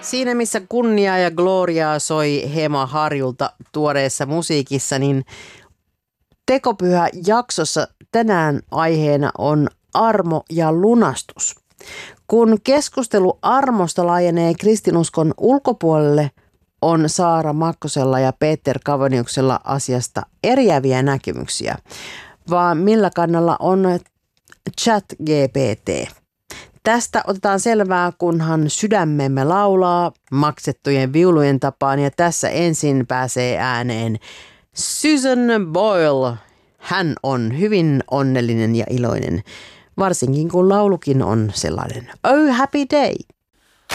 Siinä missä kunniaa ja gloriaa soi Hema Harjulta tuoreessa musiikissa, niin Tekopyhä jaksossa tänään aiheena on armo ja lunastus. Kun keskustelu armosta laajenee kristinuskon ulkopuolelle, on Saara Makkosella ja Peter Kavoniuksella asiasta eriäviä näkemyksiä. Vaan millä kannalla on ChatGPT? Tästä otetaan selvää, kunhan sydämemme laulaa maksettujen viulujen tapaan, ja tässä ensin pääsee ääneen Susan Boyle. Hän on hyvin onnellinen ja iloinen, varsinkin kun laulukin on sellainen. Oh, happy day!